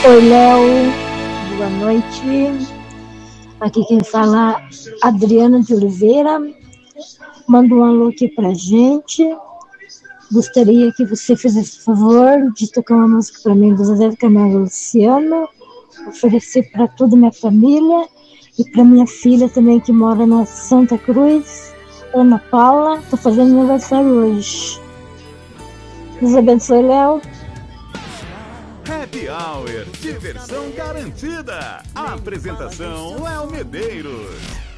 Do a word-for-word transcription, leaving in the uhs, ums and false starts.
Oi, Léo, boa noite. Aqui quem fala é Adriana de Oliveira. Manda um alô aqui pra gente. Gostaria que você fizesse o favor de tocar uma música para mim do Zezé de Camargo e Luciano. Oferecer para toda a minha família e para minha filha também que mora na Santa Cruz, Ana Paula. Estou fazendo aniversário hoje. Deus abençoe, Léo. Happy Hour, diversão garantida. A apresentação Léo Medeiros.